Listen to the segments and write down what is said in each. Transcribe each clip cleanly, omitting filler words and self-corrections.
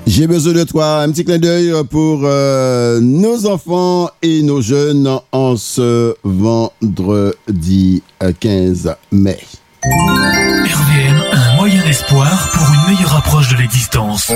J'ai besoin de toi. Un petit clin d'œil pour nos enfants et nos jeunes en ce vendredi 15 mai. RVM, un moyen d'espoir pour une meilleure approche de l'existence.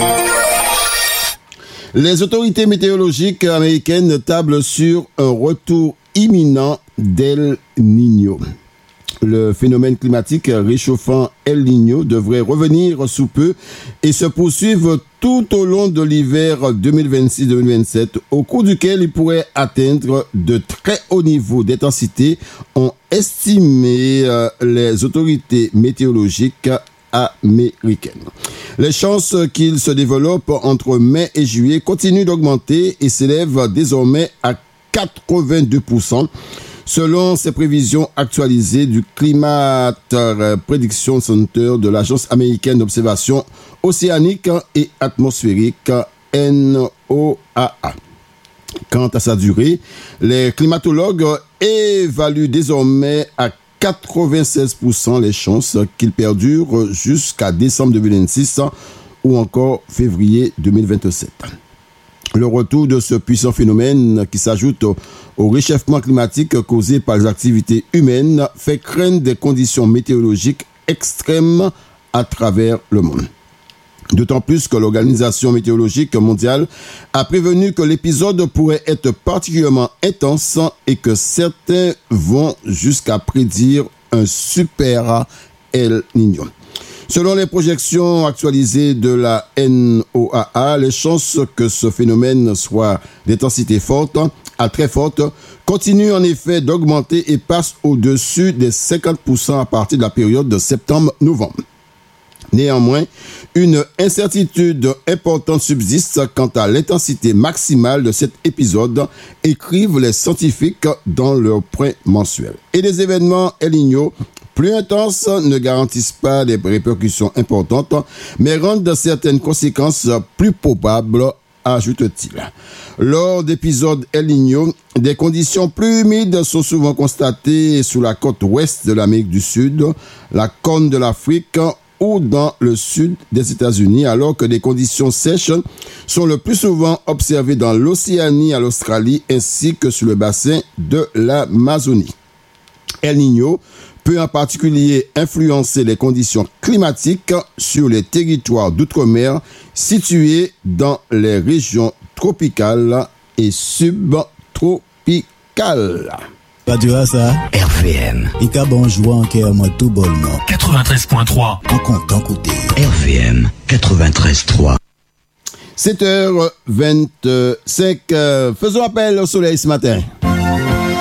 Les autorités météorologiques américaines tablent sur un retour imminent d'El Niño. Le phénomène climatique réchauffant El Niño devrait revenir sous peu et se poursuivre tout au long de l'hiver 2026-2027, au cours duquel il pourrait atteindre de très hauts niveaux d'intensité, ont estimé les autorités météorologiques américaines. Les chances qu'il se développe entre mai et juillet continuent d'augmenter et s'élèvent désormais à 82%. Selon ces prévisions actualisées du Climate Prediction Center de l'Agence américaine d'observation océanique et atmosphérique NOAA. Quant à sa durée, les climatologues évaluent désormais à 96% les chances qu'il perdure jusqu'à décembre 2026 ou encore février 2027. Le retour de ce puissant phénomène qui s'ajoute au réchauffement climatique causé par les activités humaines fait craindre des conditions météorologiques extrêmes à travers le monde. D'autant plus que l'Organisation météorologique mondiale a prévenu que l'épisode pourrait être particulièrement intense et que certains vont jusqu'à prédire un super El Niño. Selon les projections actualisées de la NOAA, les chances que ce phénomène soit d'intensité forte à très forte continuent en effet d'augmenter et passent au-dessus des 50% à partir de la période de septembre-novembre. Néanmoins, une incertitude importante subsiste quant à l'intensité maximale de cet épisode, écrivent les scientifiques dans leur point mensuel. Et les événements El Niño plus intenses ne garantissent pas des répercussions importantes, mais rendent certaines conséquences plus probables, ajoute-t-il. Lors d'épisodes El Niño, des conditions plus humides sont souvent constatées sur la côte ouest de l'Amérique du Sud, la Corne de l'Afrique ou dans le sud des États-Unis, alors que des conditions sèches sont le plus souvent observées dans l'Océanie, à l'Australie, ainsi que sur le bassin de l'Amazonie. El Niño peut en particulier influencer les conditions climatiques sur les territoires d'outre-mer situés dans les régions tropicales et subtropicales. Radio ça RVM. Il y a bon joueur en cœur moi tout bonnement. 93.3. En content côté. RVM 93.3. 7h25. Faisons appel au soleil ce matin.